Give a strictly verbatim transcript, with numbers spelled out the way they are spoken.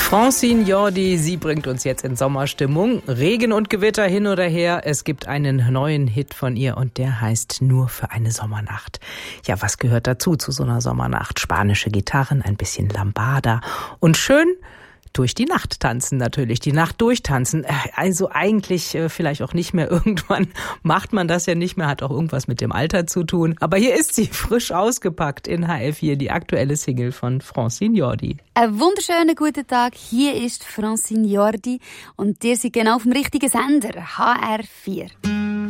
Francine Jordi, sie bringt uns jetzt in Sommerstimmung. Regen und Gewitter hin oder her. Es gibt einen neuen Hit von ihr und der heißt Nur für eine Sommernacht. Ja, was gehört dazu zu so einer Sommernacht? Spanische Gitarren, ein bisschen Lambada und schön durch die Nacht tanzen natürlich, die Nacht durchtanzen. Also eigentlich äh, vielleicht auch nicht mehr. Irgendwann macht man das ja nicht mehr, hat auch irgendwas mit dem Alter zu tun. Aber hier ist sie, frisch ausgepackt in H F vier, die aktuelle Single von Francine Jordi. Einen wunderschönen guten Tag, hier ist Francine Jordi und ihr seid genau auf dem richtigen Sender, H R vier.